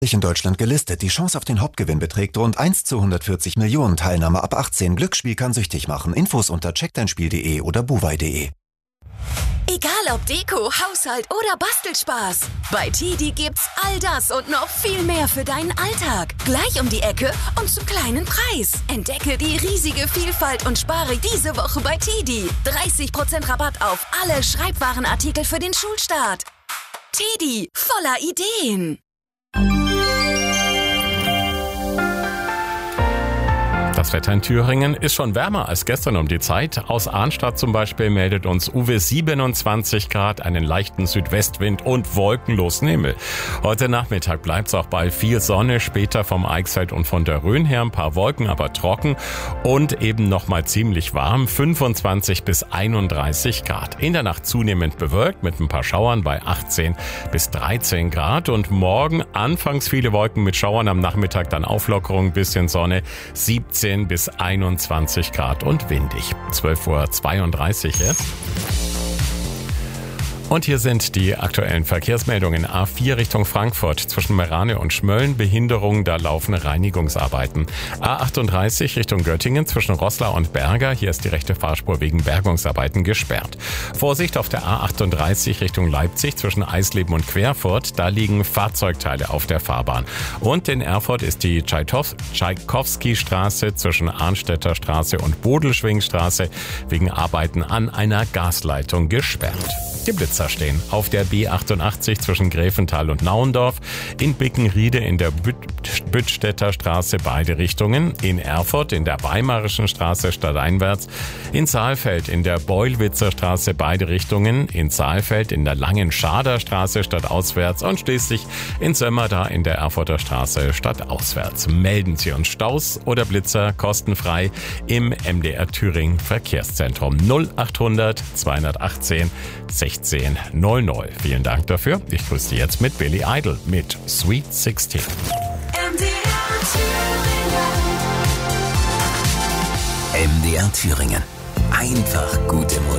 In Deutschland gelistet. Die Chance auf den Hauptgewinn beträgt rund 1 zu 140 Millionen. Teilnahme ab 18. Glücksspiel kann süchtig machen. Infos unter checkdeinspiel.de oder buwei.de. Egal ob Deko, Haushalt oder Bastelspaß. Bei TIDI gibt's all das und noch viel mehr für deinen Alltag. Gleich um die Ecke und zum kleinen Preis. Entdecke die riesige Vielfalt und spare diese Woche bei TIDI. 30% Rabatt auf alle Schreibwarenartikel für den Schulstart. TIDI, voller Ideen. Das Wetter in Thüringen ist schon wärmer als gestern um die Zeit. Aus Arnstadt zum Beispiel meldet uns Uwe 27 Grad, einen leichten Südwestwind und wolkenlosen Himmel. Heute Nachmittag bleibt es auch bei viel Sonne, später vom Eichsfeld und von der Rhön her ein paar Wolken, aber trocken und eben nochmal ziemlich warm, 25 bis 31 Grad. In der Nacht zunehmend bewölkt mit ein paar Schauern bei 18 bis 13 Grad und morgen anfangs viele Wolken mit Schauern, am Nachmittag dann Auflockerung, bisschen Sonne, 17 bis 21 Grad und windig. 12:32 Uhr jetzt. Und hier sind die aktuellen Verkehrsmeldungen. A4 Richtung Frankfurt zwischen Meerane und Schmölln, Behinderung, da laufen Reinigungsarbeiten. A38 Richtung Göttingen zwischen Roßlau und Berger, hier ist die rechte Fahrspur wegen Bergungsarbeiten gesperrt. Vorsicht auf der A38 Richtung Leipzig zwischen Eisleben und Querfurt, da liegen Fahrzeugteile auf der Fahrbahn. Und in Erfurt ist die Tschaikowski-Straße zwischen Arnstädter Straße und Bodelschwingstraße wegen Arbeiten an einer Gasleitung gesperrt. Die Blitzer stehen auf der B88 zwischen Gräfenthal und Nauendorf, in Bickenriede in der Büttstädter Straße beide Richtungen, in Erfurt in der Weimarischen Straße stadteinwärts, in Saalfeld in der Beulwitzer Straße beide Richtungen, in Saalfeld in der Langen Schader Straße stadtauswärts und schließlich in Sömmerda in der Erfurter Straße stadtauswärts. Melden Sie uns Staus oder Blitzer kostenfrei im MDR Thüringen Verkehrszentrum 0800 218 1600. Vielen Dank dafür. Ich grüße Sie jetzt mit Billy Idol mit Sweet 16. MDR Thüringen. Einfach gute Musik.